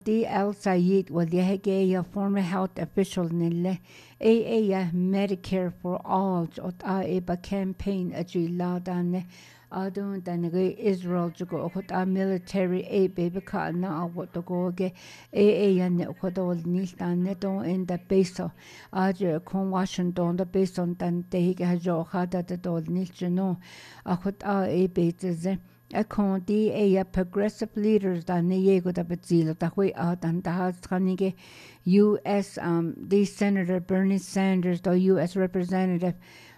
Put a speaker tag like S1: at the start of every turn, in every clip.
S1: D. Al Sayed واليهجي former health official نله Medicare for all جوت إبا campaign أجي لا دانه أدون دانه Israel جوكو أخد military بيبكا نا أوتوغوغي يعني أخدول نيل دانه دون إن دا بيسو أجي كون واشنطن دا بيسو دان تهيك هجو خادا دول نيل جنو أخد بيتزي أكون دي progressive leaders دا نيجو دا بتزيلو دا خوي دان دا خانيجي U.S. The Senator Bernie Sanders the U.S. Representative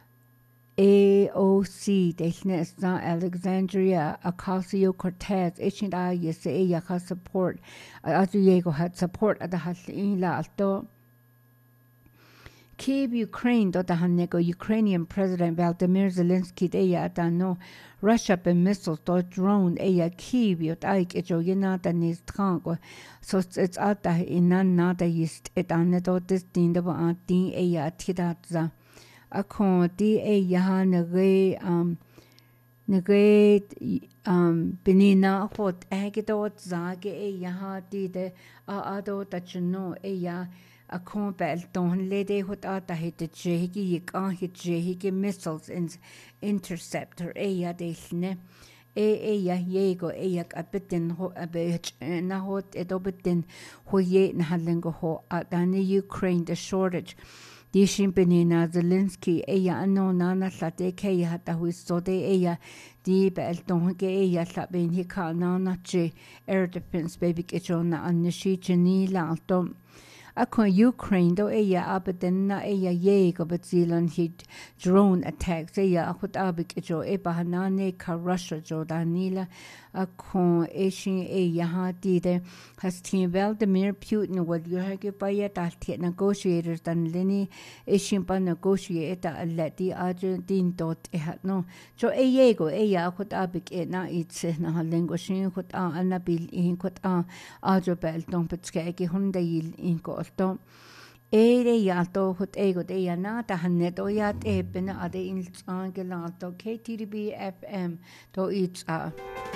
S1: AOC ديشنا Alexandria Ocasio-Cortez إيشين دا يسي support أدو يجو had support أدا هالين لا ألتو Kyiv, Ukraine, Ukrainian President Vladimir Zelensky, no Russia missiles, drone, Kyiv, Yenata nis trango, so it's at the inanada yist, anedo this din the din tidatza. A con nege benina hot agidot zage yaha de ado that you know a combat don lady hot ata hit the jehiki yik hit jehiki missiles in interceptor de yego yak a bitin ho a bit na hot edobitin ho ye na halingo ho adani Ukraine the shortage Dishin benina Zelensky ano nana sate ke hata huisode di bel donge sabin hika nana che air defense baby kichona anishi chini laltom Akon Ukraine do abaden na yego but Zealand hit drone attacks akut abik jo bahanane ka Russia jo danila akon eshin de has team Vladimir Putin will you have negotiators dan lini eshin pa negotiate let the Argentine dot no jo yego akut abik na it's na lingoshin kut anabil in kut ajo bel don petskegi hundayil in Alto yato hut ego de na ta haneto yat ebena ade in angelato KTDB FM to each